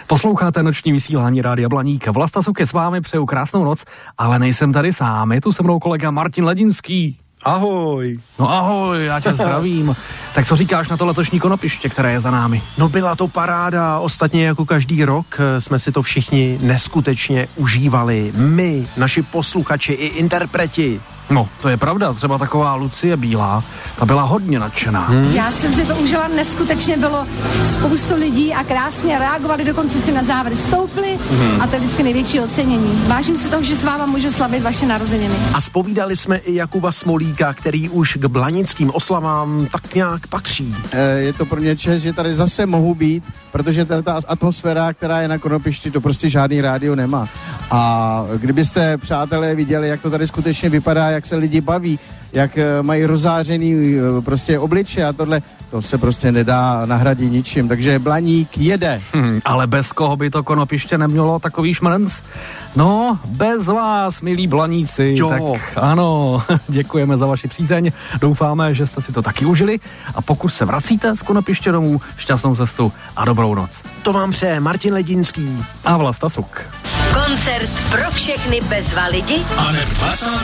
Posloucháte noční vysílání Rádia Blaník. Vlasta Suk je s vámi, přeju krásnou noc, ale nejsem tady sám, je tu se mnou kolega Martin Ledinský. Ahoj. No ahoj, já tě zdravím. Tak co říkáš na to letošní konopiště, které je za námi? No byla to paráda, ostatně jako každý rok jsme si to všichni neskutečně užívali. My, naši posluchači i interpreti. No, to je pravda, třeba taková Lucie Bílá, ta byla hodně nadšená. Já jsem si to užila neskutečně, bylo spoustu lidí a krásně reagovali, dokonce si na závěr stoupli a to je vždycky největší ocenění. Vážím si toho, že s váma můžu slavit vaše narozeniny. A zpovídali jsme i Jakuba Smolíka, který už k blanickým oslavám tak nějak patří. Je to pro mě čest, že tady zase mohu být, protože ta atmosféra, která je na konopišti, to prostě žádný rádio nemá. A kdybyste, přátelé, viděli, jak to tady skutečně vypadá, jak se lidi baví, jak mají rozářený prostě obliče a tohle, to se prostě nedá nahradit ničím, takže Blaník jede. Ale bez koho by to konopiště nemělo takový šmrnc? No, bez vás, milí blaníci. Jo. Tak ano, děkujeme za vaši přízeň, doufáme, že jste si to taky užili a pokud se vracíte z konopiště domů, šťastnou cestu a dobrou noc. To vám přeje Martin Ledinský a Vlasta Suk. Koncert pro všechny bezva lidi.